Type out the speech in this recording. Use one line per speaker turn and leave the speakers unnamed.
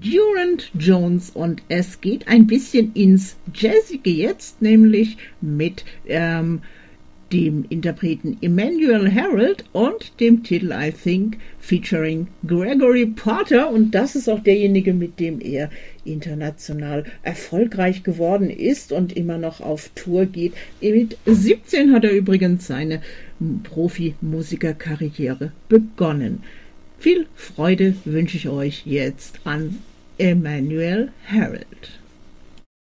Durand Jones und es geht ein bisschen ins Jazzige jetzt, nämlich mit dem Interpreten Emmanuel Harold und dem Titel I Think featuring Gregory Porter, und das ist auch derjenige, mit dem er international erfolgreich geworden ist und immer noch auf Tour geht. Mit 17 hat er übrigens seine Profimusikerkarriere begonnen. Viel Freude wünsche ich euch jetzt an Emmanuel Harold.